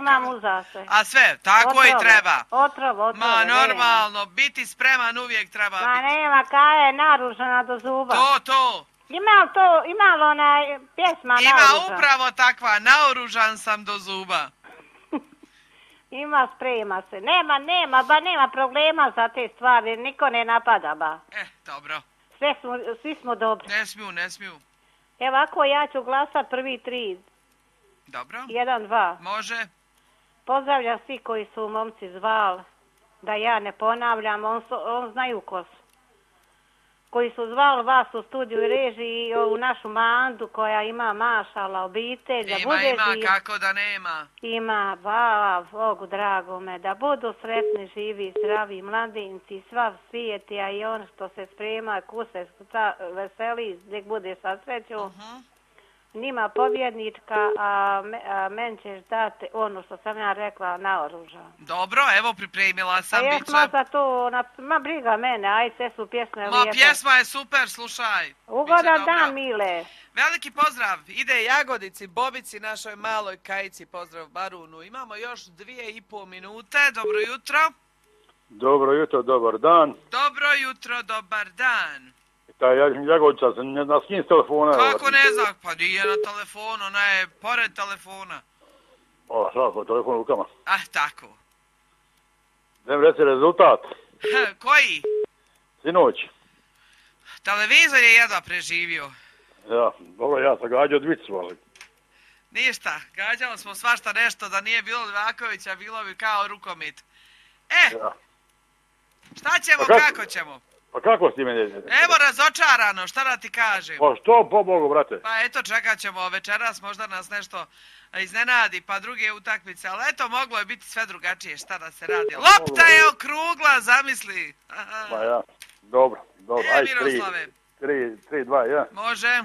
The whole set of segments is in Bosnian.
imam uza se. A sve, tako i treba. Otrov. Ma normalno, biti spreman uvijek treba biti. Ma nema, kada je naružana do zuba. To. Ima onaj pjesma Ima naoružan. upravo takva, naoružan sam do zuba. Ima, sprema se. Nema problema za te stvari, niko ne napada ba. Dobro. Svi smo dobri. Ne smiju. Evo ako ja ću glasat prvi 3. Dobro. 1, 2. Može. Pozdravljam svi koji su momci zvali, da ja ne ponavljam, on znaju ko su. Koji su zvali vas u studiju i režiji i u našu Mandu koja ima mašala obitelj. Ima, kako da nema. Ima, hvala Bogu dragome, da budu sretni, živi, zdravi, mladinci, sva svijeti, a i on što se sprema, kuse, veseli, nek bude sa srećom. Njima pobjednička, a men ćeš dati ono što sam ja rekla, naoružan. Dobro, evo pripremila sam. A jesma za to, ma briga mene, aj sve su pjesme lijepe. Pjesma je super, slušaj. Ugodan dan, Mile. Veliki pozdrav, ide Jagodici, Bobici, našoj maloj Kajici, pozdrav Barunu. Imamo još 2,5 minute, dobro jutro. Dobro jutro, dobar dan. Dobro jutro, dobar dan. Taj Jagodica, ne zna s kim s telefona? Kako ne zna? Pa nije na telefonu, ona je pored telefona. Svako, telefon u rukama. Tako. Dem reci rezultat. Koji? Sinoć. Televizor je jedva preživio. Ja, dobro, ja sam gađao dvicu, ali... Ništa, gađalo smo svašta nešto, da nije bilo Livakovića, bilo bi kao rukomit. Ja. Šta ćemo, kako ćemo? Pa kako si meni? Evo razočarano, šta da ti kažem? Pa što, po Bogu, brate? Pa eto, čekat ćemo večeras, možda nas nešto iznenadi, pa druge utakmice, ali eto, moglo je biti sve drugačije, šta da se radi. Lopta je okrugla, zamisli. Pa ja, dobro, ajde, Miroslave. 3, 2, ja. Može.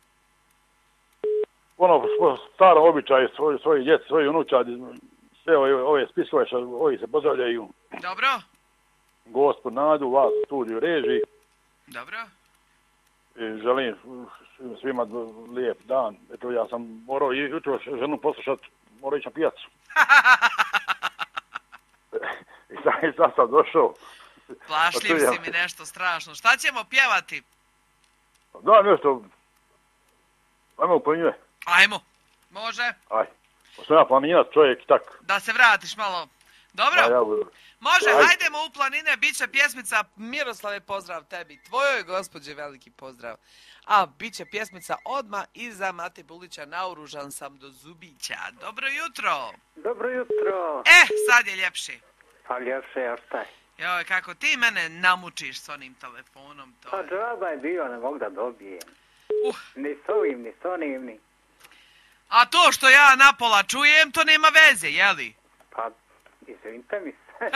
Ono, staro običaj, svoji djeci, svoji unučadi, sve ove spiskove, ovi se pozdravljaju. Dobro. Gospod Nadu, vas u studiju režiji. Dobro. I želim svima lijep dan. Eto, ja sam morao jutro ženu poslušat, morao ići na pijacu. I sad sam došao. Plašljiv si mi nešto strašno. Šta ćemo pjevati? Da, nešto. Ajmo u planinje. Ajmo. Može. Aj. Sam ja planinat čovjek i tak. Da se vratiš malo. Dobro? Ja, može, hajdemo u planine, bit će pjesmica Miroslave, pozdrav tebi, tvojoj gospođe veliki pozdrav. A bit će pjesmica odmah iza Mate Bulića, naoružan sam do zubića. Dobro jutro. Dobro jutro. Sad je ljepši. Pa ljepše, a šta je? Joj, kako ti mene namučiš s onim telefonom. To pa džaba je bio, ne mogu da dobijem. Ni s ovim, ni s onim, ni. A to što ja napola čujem, to nema veze, jeli? Pa, izvinite mi se.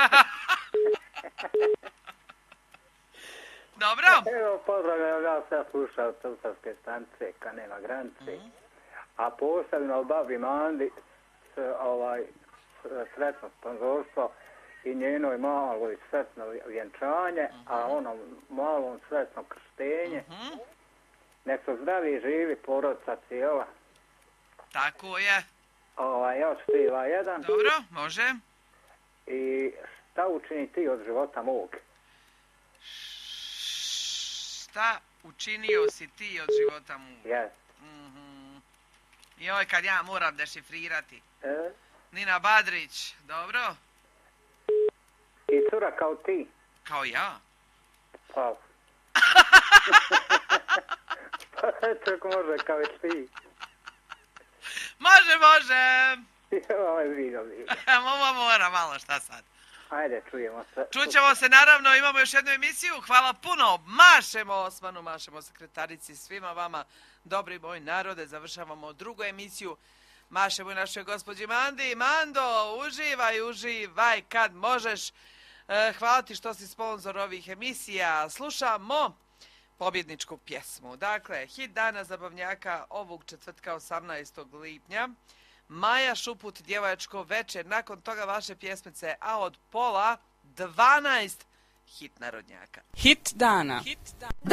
Dobro. Evo, pozdravljam, ja sam slušao Crnogorske stanice, kad nema granice. A posebno babi Mandi, sretno sponzorstvo i njenoj maloj sretno vjenčanje, a onom malom sretno krštenje. Nek su zdravi i živi, porodica cijela. Tako je. Ja ću ti 2-1. Dobro, može. I šta učini ti od života mog? Šta učinio si ti od života mog? Yes. Joj, kad ja moram dešifrirati. Nina Badrić, dobro? I cura kao ti? Kao ja? Pa. Pa eto može kao i ti. Može. Ovo je vidio. Mora malo, šta sad? Ajde, čujemo se. Čućemo se, naravno, imamo još jednu emisiju. Hvala puno. Mašemo Osmanu, mašemo sekretarici, svima vama, dobri moj narode. Završavamo drugu emisiju. Mašemo i našoj gospođi Mandi. Mando, uživaj kad možeš. Hvala ti što si sponsor ovih emisija. Slušamo pobjedničku pjesmu. Dakle, hit dana zabavnjaka ovog četvrtka 18. lipnja. Maja Šuput, djevojačko večer. Nakon toga vaše pjesmice, a od 11:30 hit narodnjaka. Hit dana.